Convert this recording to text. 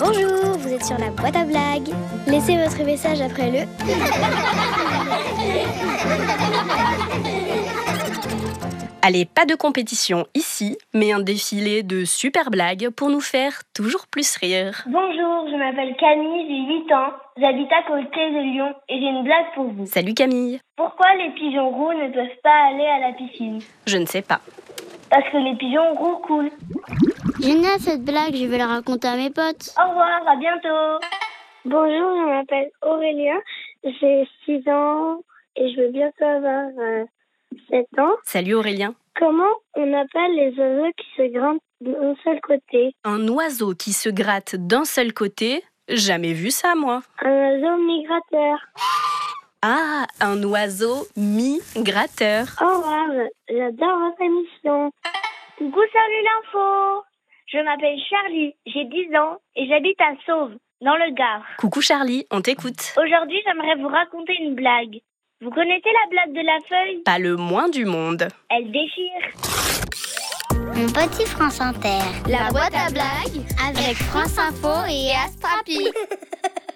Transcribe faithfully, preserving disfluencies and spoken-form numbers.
Bonjour, vous êtes sur la boîte à blagues. Laissez votre message après le... Allez, pas de compétition ici, mais un défilé de super blagues pour nous faire toujours plus rire. Bonjour, je m'appelle Camille, j'ai huit ans. J'habite à côté de Lyon et j'ai une blague pour vous. Salut Camille. Pourquoi les pigeons roux ne peuvent pas aller à la piscine? Je ne sais pas. Parce que les pigeons roux coulent. Génial cette blague, je vais la raconter à mes potes. Au revoir, à bientôt. Bonjour, je m'appelle Aurélien, j'ai six ans et je veux bientôt avoir euh, sept ans. Salut Aurélien. Comment on appelle les oiseaux qui se grattent d'un seul côté? Un oiseau qui se gratte d'un seul côté? Jamais vu ça, moi. Un oiseau migrateur. Ah, un oiseau migrateur. Au revoir, j'adore votre émission. Coucou, salut l'info. Je m'appelle Charlie, j'ai dix ans et j'habite à Sauve, dans le Gard. Coucou Charlie, on t'écoute. Aujourd'hui, j'aimerais vous raconter une blague. Vous connaissez la blague de la feuille? Pas le moins du monde. Elle déchire. Mon petit France Inter. La boîte à blagues Avec France Info et Astrapi.